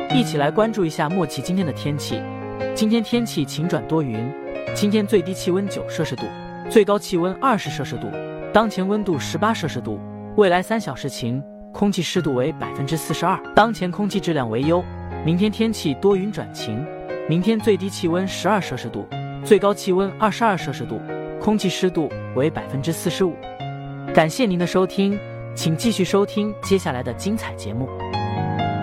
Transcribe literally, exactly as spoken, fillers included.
一起来关注一下默契今天的天气。今天天气晴转多云，今天最低气温九摄氏度，最高气温二十摄氏度，当前温度十八摄氏度。未来三小时晴，空气湿度为百分之四十二，当前空气质量为优。明天天气多云转晴，明天最低气温十二摄氏度，最高气温二十二摄氏度，空气湿度为百分之四十五。感谢您的收听，请继续收听接下来的精彩节目。